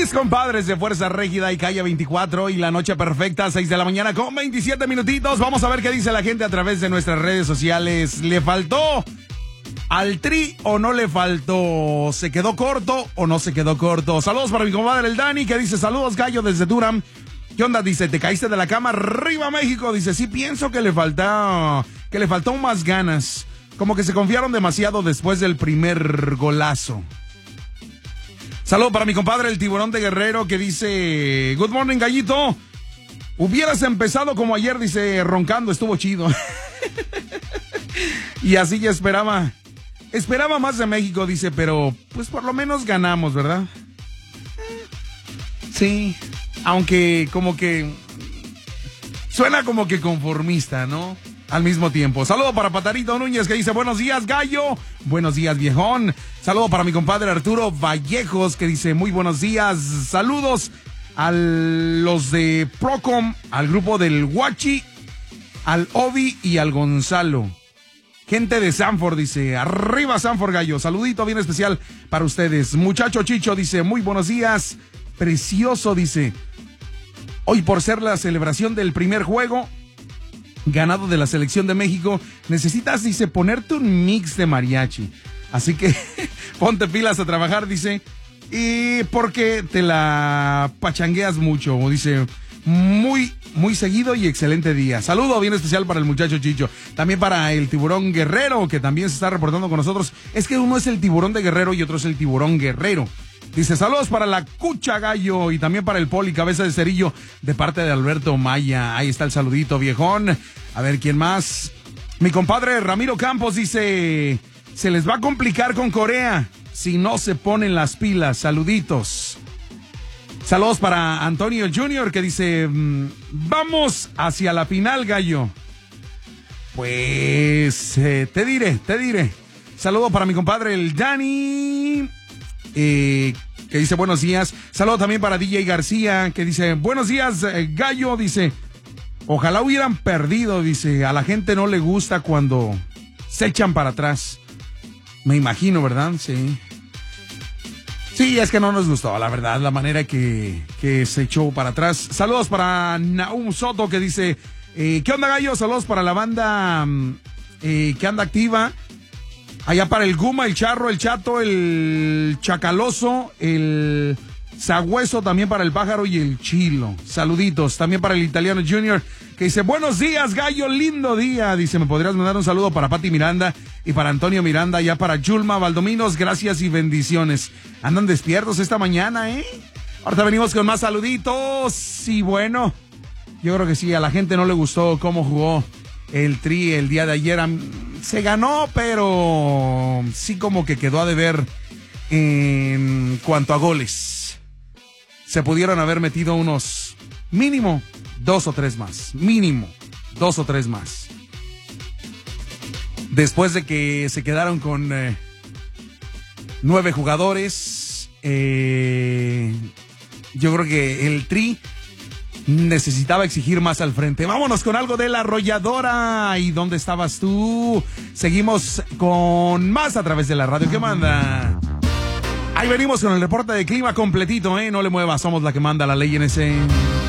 Mis compadres de Fuerza Régida y Calle 24 y La Noche Perfecta, 6 de la mañana con 27 minutitos. Vamos a ver qué dice la gente a través de nuestras redes sociales. ¿Le faltó al Tri o no le faltó? ¿Se quedó corto o no se quedó corto? Saludos para mi compadre el Dani, que dice: saludos, gallo, desde Durham. ¿Qué onda? Dice: ¿te caíste de la cama? ¡Arriba, México! Dice: sí, pienso que le faltó más ganas. Como que se confiaron demasiado después del primer golazo. Saludo para mi compadre el Tiburón de Guerrero, que dice: good morning, gallito. Hubieras empezado como ayer, dice, roncando, estuvo chido. Y así ya esperaba más de México, dice, pero pues por lo menos ganamos, ¿verdad? Sí, aunque como que suena como que conformista, ¿no? Al mismo tiempo. Saludo para Patarito Núñez, que dice: buenos días, gallo. Buenos días, viejón. Saludo para mi compadre Arturo Vallejos, que dice: muy buenos días. Saludos a los de Procom, al grupo del Guachi, al Obi y al Gonzalo. Gente de Sanford, dice: arriba Sanford, gallo. Saludito bien especial para ustedes. Muchacho Chicho dice: muy buenos días. Precioso, dice: hoy, por ser la celebración del primer juego ganado de la selección de México, necesitas, dice, ponerte un mix de mariachi. Así que ponte pilas a trabajar, dice, y porque te la pachangueas mucho, dice, muy, muy seguido y excelente día. Saludo bien especial para el muchacho Chicho. También para el Tiburón Guerrero, que también se está reportando con nosotros. Es que uno es el Tiburón de Guerrero y otro es el Tiburón Guerrero. Dice: saludos para la Cucha, gallo, y también para el Poli Cabeza de Cerillo, de parte de Alberto Maya. Ahí está el saludito, viejón. A ver, ¿quién más? Mi compadre Ramiro Campos dice: se les va a complicar con Corea si no se ponen las pilas. Saluditos. Saludos para Antonio Junior, que dice: vamos hacia la final, gallo. Pues te diré. Saludo para mi compadre el Dani, que dice: buenos días. Saludo también para DJ García, que dice: buenos días, gallo. Dice: ojalá hubieran perdido. Dice: a la gente no le gusta cuando se echan para atrás. Me imagino, ¿verdad? Sí. Sí, es que no nos gustó, la verdad, la manera que se echó para atrás. Saludos para Naum Soto, que dice: ¿qué onda, gallo? Saludos para la banda que anda activa. Allá para el Guma, el Charro, el Chato, el Chacaloso, el Sagüeso, también para el Pájaro y el Chilo. Saluditos. También para el Italiano Junior, que dice: buenos días, gallo, lindo día. Dice: ¿me podrías mandar un saludo para Pati Miranda y para Antonio Miranda, allá para Yulma Valdominos? Gracias y bendiciones. Andan despiertos esta mañana, ¿eh? Ahorita venimos con más saluditos. Y bueno, yo creo que sí, a la gente no le gustó cómo jugó el Tri el día de ayer. Se ganó, pero sí como que quedó a deber en cuanto a goles. Se pudieron haber metido unos mínimo 2 o 3 más. Mínimo 2 o 3 más. Después de que se quedaron con 9 jugadores, yo creo que el Tri necesitaba exigir más al frente. Vámonos con algo de La Arrolladora. ¿Y dónde estabas tú? Seguimos con más a través de la radio. ¿Qué manda? Ahí venimos con el reporte de clima completito, ¿eh? No le muevas, somos la que manda la ley en ese...